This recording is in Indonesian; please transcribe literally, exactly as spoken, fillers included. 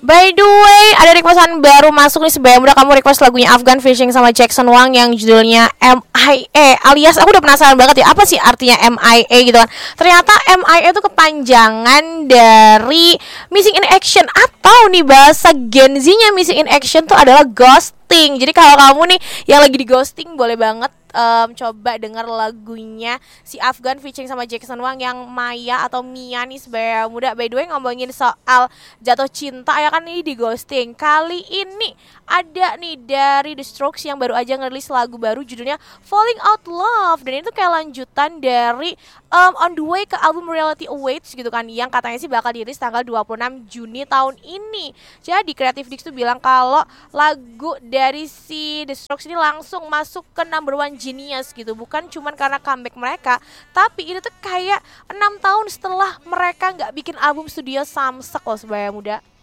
By the way, ada requestan baru masuk nih. Sebaya muda kamu request lagunya Afgan Fishing sama Jackson Wang yang judulnya M I A. Alias aku udah penasaran banget ya, apa sih artinya M I A gitu kan. Ternyata M I A itu kepanjangan dari Missing in Action, atau nih bahasa Gen Z-nya Missing in Action tuh adalah ghosting. Jadi kalau kamu nih yang lagi di ghosting, boleh banget um, coba denger lagunya si Afgan featuring sama Jackson Wang yang Maya atau Mia nih sebaya muda. By the way, ngomongin soal jatuh cinta ya kan, ini di ghosting. Kali ini ada nih dari The Strokes yang baru aja ngerilis lagu baru judulnya Falling Out Love. Dan itu kayak lanjutan dari um, On The Way ke album Reality Awaits gitu kan, yang katanya sih bakal dirilis tanggal dua puluh enam Juni tahun ini. Jadi Creative Dix tuh bilang kalau lagu dari si The Strokes ini langsung masuk ke number one genius gitu. Bukan cuman karena comeback mereka, tapi ini tuh kayak enam tahun setelah mereka gak bikin album studio samsek loh sebaya muda.